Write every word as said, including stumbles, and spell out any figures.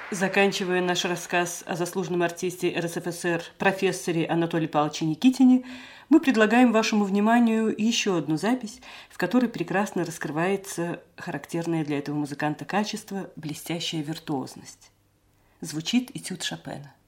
Заканчивая наш рассказ о заслуженном артисте эр эс эф эс эр профессоре Анатолии Павловиче Никитине, мы предлагаем вашему вниманию еще одну запись, в которой прекрасно раскрывается характерное для этого музыканта качество – блестящая виртуозность. Звучит этюд Шопена.